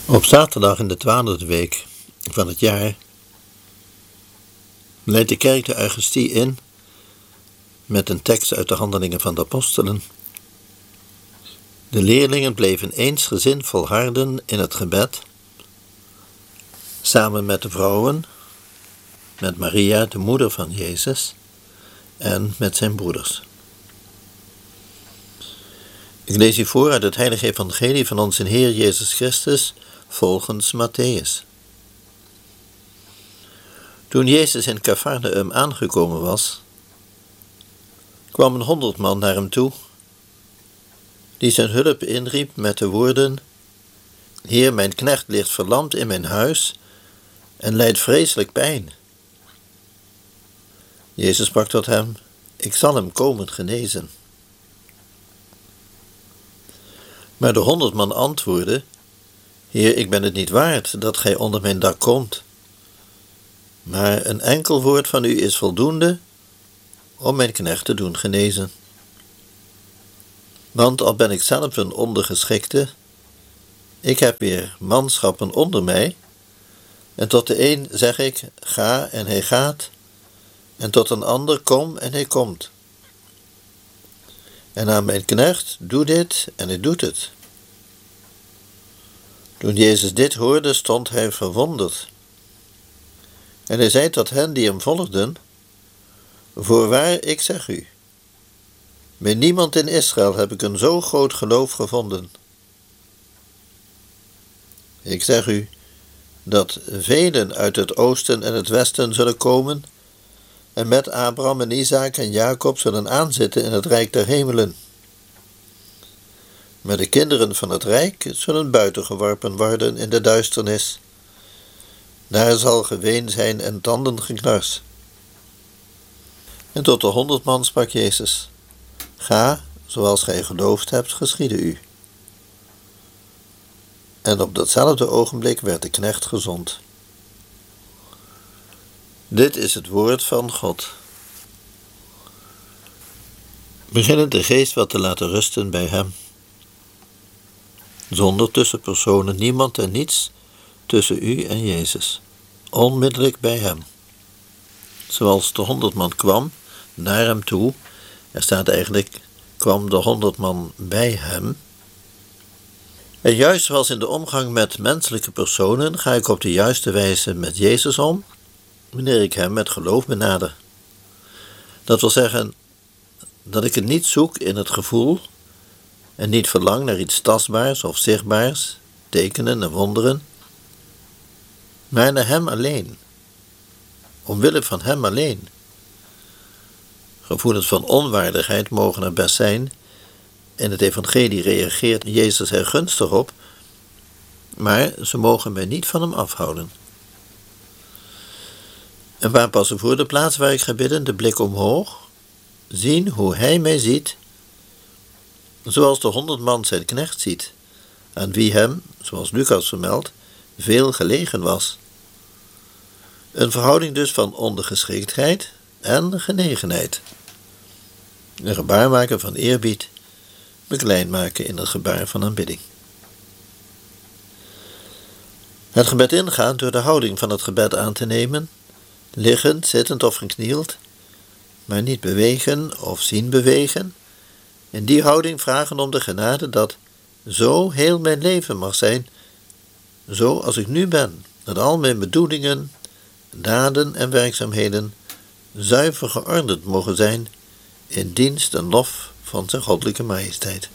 Op zaterdag in de 12e week van het jaar leidt de kerk de Eucharistie in met een tekst uit de Handelingen van de Apostelen. De leerlingen bleven eensgezind volharden in het gebed, samen met de vrouwen, met Maria, de moeder van Jezus, en met zijn broeders. Ik lees u voor uit het heilige evangelie van onze Heer Jezus Christus volgens Matthäus. Toen Jezus in Cafarnaum aangekomen was, kwam een 100 man naar hem toe, die zijn hulp inriep met de woorden: Heer, mijn knecht ligt verlamd in mijn huis en lijdt vreselijk pijn. Jezus sprak tot hem: Ik zal hem komen genezen. Maar de 100 man antwoordde: Heer, ik ben het niet waard dat gij onder mijn dak komt. Maar een enkel woord van u is voldoende om mijn knecht te doen genezen. Want al ben ik zelf een ondergeschikte, ik heb weer manschappen onder mij, en tot de een zeg ik, ga, en hij gaat, en tot een ander, kom, en hij komt. En aan mijn knecht, doe dit, en hij doet het. Toen Jezus dit hoorde, stond hij verwonderd. En hij zei tot hen die hem volgden: Voorwaar, ik zeg u, bij niemand in Israël heb ik een zo groot geloof gevonden. Ik zeg u dat velen uit het oosten en het westen zullen komen en met Abraham en Isaac en Jacob zullen aanzitten in het rijk der hemelen. Maar de kinderen van het rijk zullen buiten geworpen worden in de duisternis. Daar zal geween zijn en tandengeknars. En tot de 100 man sprak Jezus: Ga, zoals gij geloofd hebt, geschiede u. En op datzelfde ogenblik werd de knecht gezond. Dit is het woord van God. Beginnend de geest wat te laten rusten bij hem. Zonder tussenpersonen, niemand en niets tussen u en Jezus. Onmiddellijk bij hem. Zoals de 100 man kwam naar hem toe, er staat eigenlijk, kwam de 100 man bij hem. En juist zoals in de omgang met menselijke personen ga ik op de juiste wijze met Jezus om, wanneer ik hem met geloof benader. Dat wil zeggen dat ik het niet zoek in het gevoel en niet verlang naar iets tastbaars of zichtbaars, tekenen en wonderen, maar naar hem alleen, omwille van hem alleen. Gevoelens van onwaardigheid mogen er best zijn. In het evangelie reageert Jezus er gunstig op, maar ze mogen mij niet van hem afhouden. En waar passen voor de plaats waar ik ga bidden, de blik omhoog, zien hoe hij mij ziet, zoals de 100 man zijn knecht ziet, aan wie hem, zoals Lucas vermeldt, veel gelegen was. Een verhouding dus van ondergeschiktheid en genegenheid. Een gebaar maken van eerbied, beklein maken in het gebaar van aanbidding. Het gebed ingaan door de houding van het gebed aan te nemen, liggend, zittend of geknield, maar niet bewegen of zien bewegen. In die houding vragen om de genade dat zo heel mijn leven mag zijn, zo als ik nu ben, dat al mijn bedoelingen, daden en werkzaamheden zuiver geordend mogen zijn in dienst en lof van zijn goddelijke majesteit.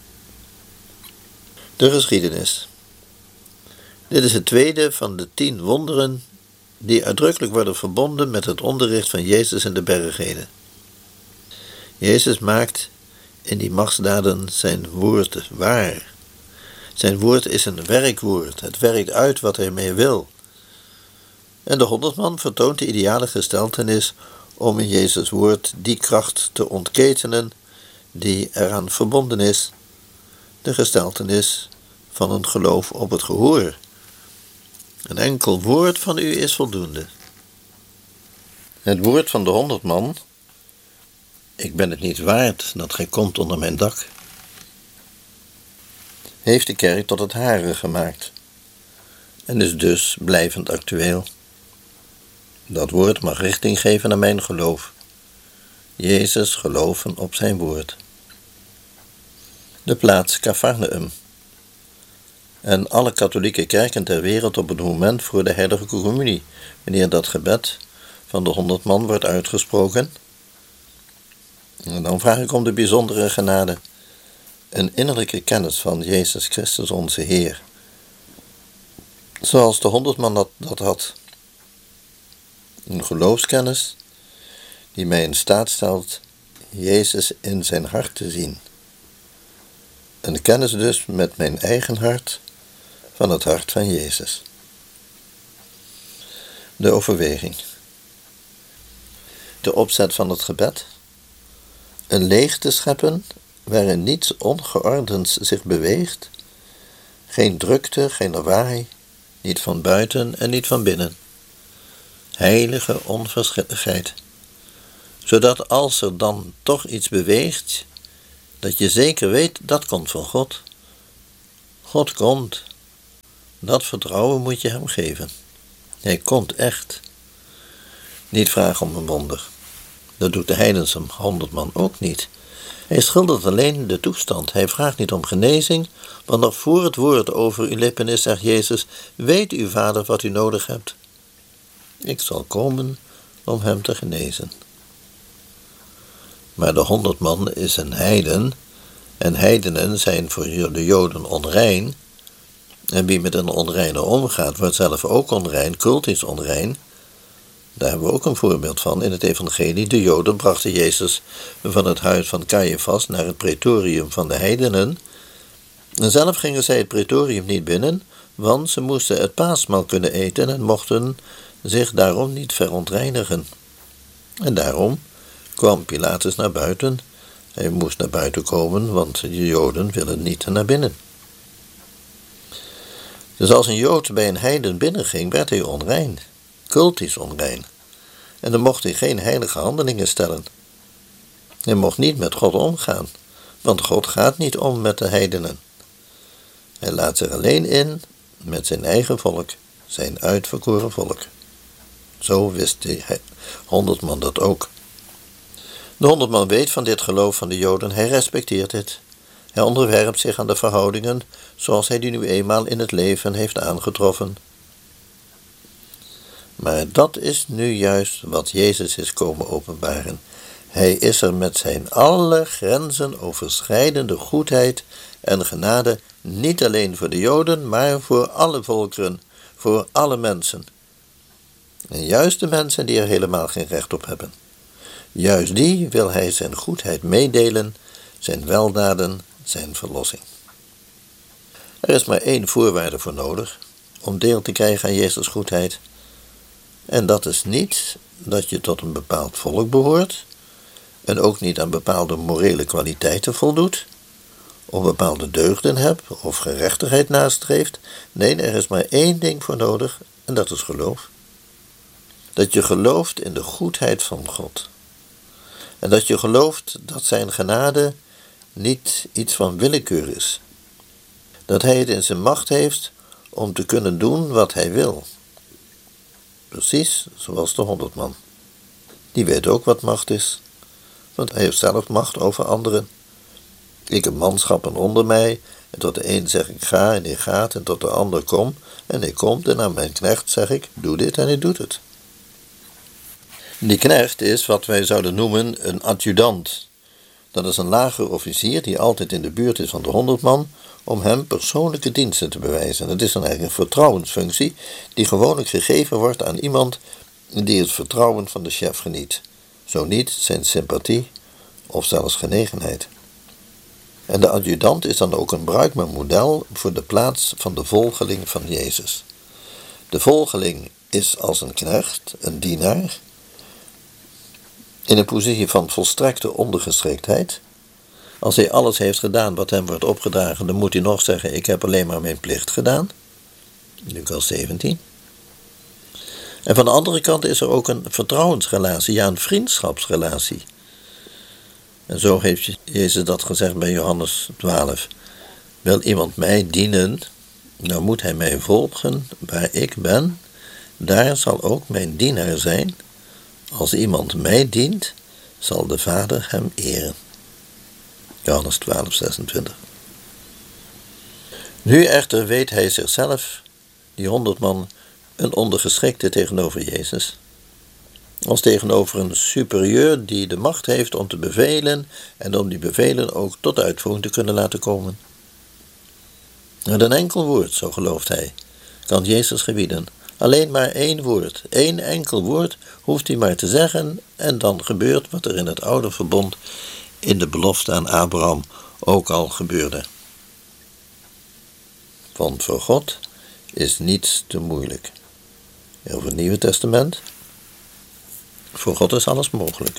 De geschiedenis. Dit is het tweede van de 10 wonderen die uitdrukkelijk worden verbonden met het onderricht van Jezus in de bergreden. Jezus maakt in die machtsdaden zijn woord waar. Zijn woord is een werkwoord. Het werkt uit wat hij mee wil. En de 100 man vertoont de ideale gesteltenis om in Jezus' woord die kracht te ontketenen die eraan verbonden is, de gesteltenis van een geloof op het gehoor. Een enkel woord van u is voldoende. Het woord van de 100 man: Ik ben het niet waard dat gij komt onder mijn dak, heeft de kerk tot het hare gemaakt. en is dus blijvend actueel. Dat woord mag richting geven aan mijn geloof. Jezus geloven op zijn woord. De plaats Capharnaüm. En alle katholieke kerken ter wereld op het moment voor de heilige communie, wanneer dat gebed van de 100 man wordt uitgesproken. En dan vraag ik om de bijzondere genade, een innerlijke kennis van Jezus Christus onze Heer. Zoals de 100 man dat had. Een geloofskennis die mij in staat stelt Jezus in zijn hart te zien. Een kennis dus met mijn eigen hart van het hart van Jezus. De overweging. De opzet van het gebed. Een leegte scheppen waarin niets ongeordends zich beweegt. Geen drukte, geen lawaai, niet van buiten en niet van binnen. Heilige onverschilligheid. Zodat als er dan toch iets beweegt, dat je zeker weet, dat komt van God. God komt. Dat vertrouwen moet je hem geven. Hij komt echt. Niet vragen om een wonder. Dat doet de heidense 100 man ook niet. Hij schildert alleen de toestand. Hij vraagt niet om genezing, want nog voor het woord over uw lippen is, zegt Jezus, weet uw vader wat u nodig hebt. Ik zal komen om hem te genezen. Maar de 100 man is een heiden, en heidenen zijn voor de Joden onrein, en wie met een onreine omgaat, wordt zelf ook onrein, cultisch onrein. Daar hebben we ook een voorbeeld van in het evangelie. De Joden brachten Jezus van het huis van Caiaphas naar het praetorium van de heidenen. En zelf gingen zij het praetorium niet binnen, want ze moesten het paasmaal kunnen eten en mochten zich daarom niet verontreinigen. En daarom kwam Pilatus naar buiten. Hij moest naar buiten komen, want de Joden willen niet naar binnen. Dus als een Jood bij een heiden binnenging, werd hij onrein, cultisch onrein. En dan mocht hij geen heilige handelingen stellen. Hij mocht niet met God omgaan, want God gaat niet om met de heidenen. Hij laat zich alleen in met zijn eigen volk, zijn uitverkoren volk. Zo wist die 100 man dat ook. De 100 man weet van dit geloof van de Joden, hij respecteert het. Hij onderwerpt zich aan de verhoudingen zoals hij die nu eenmaal in het leven heeft aangetroffen. Maar dat is nu juist wat Jezus is komen openbaren. Hij is er met zijn alle grenzen overschrijdende goedheid en genade, niet alleen voor de Joden, maar voor alle volkeren, voor alle mensen. En juist de mensen die er helemaal geen recht op hebben. Juist die wil hij zijn goedheid meedelen, zijn weldaden, zijn verlossing. Er is maar één voorwaarde voor nodig om deel te krijgen aan Jezus' goedheid. En dat is niet dat je tot een bepaald volk behoort en ook niet aan bepaalde morele kwaliteiten voldoet, of bepaalde deugden hebt of gerechtigheid nastreeft. Nee, er is maar één ding voor nodig en dat is geloof. Dat je gelooft in de goedheid van God. En dat je gelooft dat zijn genade niet iets van willekeur is. Dat hij het in zijn macht heeft om te kunnen doen wat hij wil. Precies zoals de 100 man. Die weet ook wat macht is. Want hij heeft zelf macht over anderen. Ik heb manschappen onder mij. En tot de een zeg ik ga en hij gaat. En tot de ander kom en hij komt. En aan mijn knecht zeg ik doe dit en hij doet het. Die knecht is wat wij zouden noemen een adjudant. Dat is een lager officier die altijd in de buurt is van de 100 man om hem persoonlijke diensten te bewijzen. Het is dan eigenlijk een vertrouwensfunctie die gewoonlijk gegeven wordt aan iemand die het vertrouwen van de chef geniet. Zo niet zijn sympathie of zelfs genegenheid. En de adjudant is dan ook een bruikbaar model voor de plaats van de volgeling van Jezus. De volgeling is als een knecht, een dienaar, in een positie van volstrekte ondergeschiktheid. Als hij alles heeft gedaan wat hem wordt opgedragen, dan moet hij nog zeggen, ik heb alleen maar mijn plicht gedaan. Lucas 17. En van de andere kant is er ook een vertrouwensrelatie, ja een vriendschapsrelatie. En zo heeft Jezus dat gezegd bij Johannes 12. Wil iemand mij dienen, Nou moet hij mij volgen waar ik ben, daar zal ook mijn dienaar zijn. Als iemand mij dient, zal de Vader hem eren. Johannes 12, 26. Nu echter weet hij zichzelf, die 100 man, een ondergeschikte tegenover Jezus. Als tegenover een superieur die de macht heeft om te bevelen en om die bevelen ook tot uitvoering te kunnen laten komen. Met een enkel woord, zo gelooft hij, kan Jezus gebieden. Alleen maar 1 woord, 1 enkel woord hoeft hij maar te zeggen en dan gebeurt wat er in het oude verbond in de belofte aan Abraham ook al gebeurde. Want voor God is niets te moeilijk. Over het Nieuwe Testament. Voor God is alles mogelijk.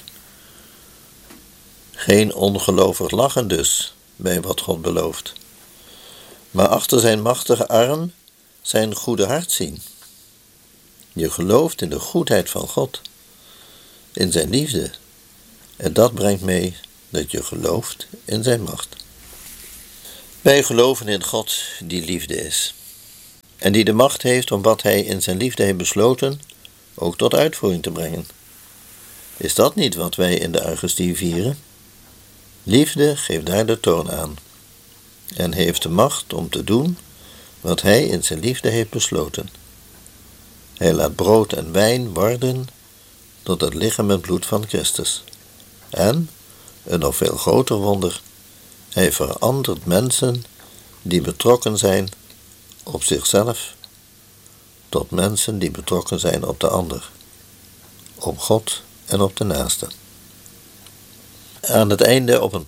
Geen ongelovig lachen dus bij wat God belooft. Maar achter zijn machtige arm zijn goede hart zien. Je gelooft in de goedheid van God, in zijn liefde. En dat brengt mee dat je gelooft in zijn macht. Wij geloven in God die liefde is. En die de macht heeft om wat hij in zijn liefde heeft besloten ook tot uitvoering te brengen. Is dat niet wat wij in de Eucharistie vieren? Liefde geeft daar de toon aan en heeft de macht om te doen wat hij in zijn liefde heeft besloten. Hij laat brood en wijn worden tot het lichaam en bloed van Christus. En, een nog veel groter wonder, hij verandert mensen die betrokken zijn op zichzelf tot mensen die betrokken zijn op de ander, op God en op de naaste. Aan het einde op een